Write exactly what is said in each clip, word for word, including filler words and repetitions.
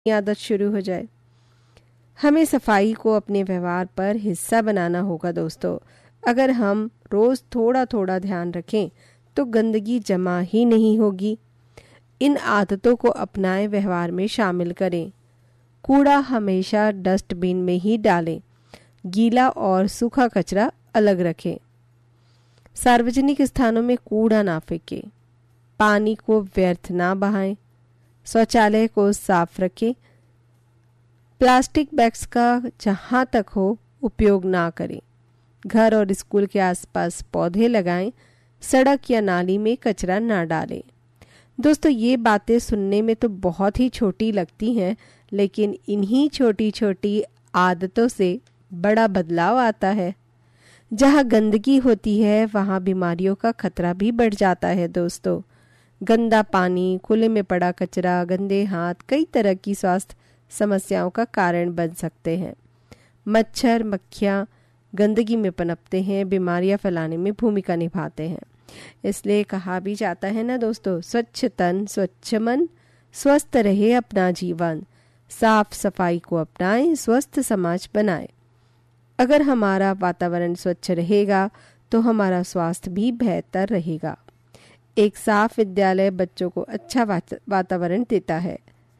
आदत शुरू हो जाए। हमें सफाई को अपने व्यवहार पर हिस्सा बनाना होगा दोस्तों। अगर हम रोज़ थोड़ा थोड़ा ध्यान रखें तो गंदगी जमा ही नहीं होगी। इन आदतों को अपनाएं, व्यवहार में शामिल करें। कूड़ा हमेशा डस्टबिन में ही डालें। गीला और सूखा कचरा अलग रखें। सार्वजनिक स्थानों में कूड़ा ना फेंकें। पानी को व्यर्थ ना बहाएं। शौचालय को साफ रखें। प्लास्टिक बैग्स का जहाँ तक हो उपयोग ना करें। घर और स्कूल के आसपास पौधे लगाएं। सड़क या नाली में कचरा ना डालें। दोस्तों, ये बातें सुनने में तो बहुत ही छोटी लगती हैं, लेकिन इन्हीं छोटी छोटी आदतों से बड़ा बदलाव आता है। जहाँ गंदगी होती है वहाँ बीमारियों का खतरा भी बढ़ जाता है दोस्तों। गंदा पानी, खुले में पड़ा कचरा, गंदे हाथ कई तरह की स्वास्थ्य समस्याओं का कारण बन सकते हैं। मच्छर मक्खियाँ गंदगी में पनपते हैं, बीमारियां फैलाने में भूमिका निभाते हैं। इसलिए कहा भी जाता है ना दोस्तों, स्वच्छ तन स्वच्छ मन, स्वस्थ रहे अपना जीवन। साफ सफाई को अपनाएं, स्वस्थ समाज बनाएं। अगर हमारा वातावरण स्वच्छ रहेगा तो हमारा स्वास्थ्य भी बेहतर रहेगा। एक साफ विद्यालय बच्चों को अच्छा वातावरण देता है।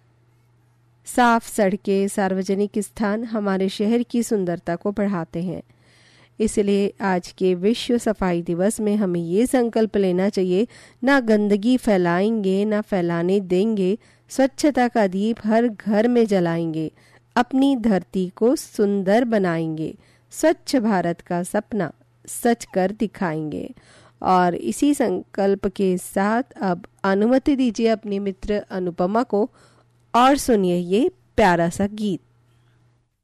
साफ सड़कें, सार्वजनिक स्थान हमारे शहर की सुंदरता को बढ़ाते हैं। इसलिए आज के विश्व सफाई दिवस में हमें ये संकल्प लेना चाहिए, ना गंदगी फैलाएंगे, ना फैलाने देंगे। स्वच्छता का दीप हर घर में जलाएंगे। अपनी धरती को सुंदर बनाएंगे। स्वच्छ भारत का सपना सच कर दिखाएंगे। और इसी संकल्प के साथ अब अनुमति दीजिए अपनी मित्र अनुपमा को और सुनिए ये प्यारा सा गीत।